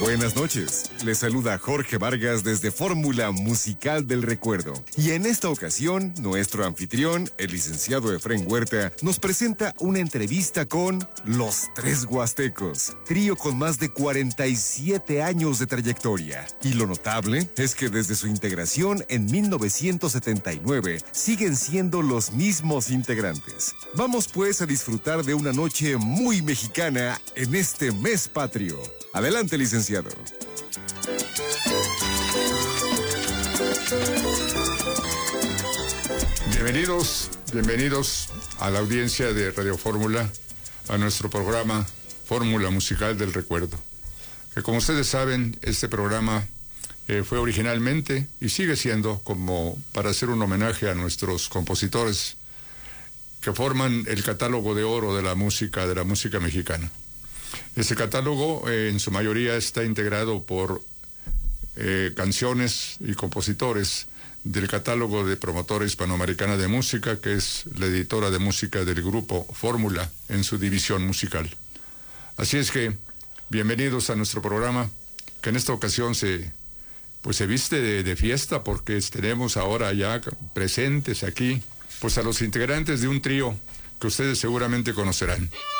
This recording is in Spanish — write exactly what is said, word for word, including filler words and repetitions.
Buenas noches, les saluda Jorge Vargas desde Fórmula Musical del Recuerdo. Y en esta ocasión, nuestro anfitrión, el licenciado Efrén Huerta, nos presenta una entrevista con Los Tres Huastecos, trío con más de cuarenta y siete años de trayectoria. Y lo notable es que desde su integración en mil novecientos setenta y nueve, siguen siendo los mismos integrantes. Vamos pues a disfrutar de una noche muy mexicana en este mes patrio. Adelante, licenciado. Bienvenidos, bienvenidos a la audiencia de Radio Fórmula, a nuestro programa Fórmula Musical del Recuerdo. Que como ustedes saben, este programa eh, fue originalmente y sigue siendo como para hacer un homenaje a nuestros compositores que forman el catálogo de oro de la música, de la música mexicana. Este catálogo eh, en su mayoría está integrado por eh, canciones y compositores del catálogo de Promotora Hispanoamericana de Música, que es la editora de música del grupo Fórmula en su división musical. Así es que, bienvenidos a nuestro programa, que en esta ocasión se, pues se viste de, de fiesta, porque tenemos ahora ya presentes aquí, pues a los integrantes de un trío que ustedes seguramente conocerán.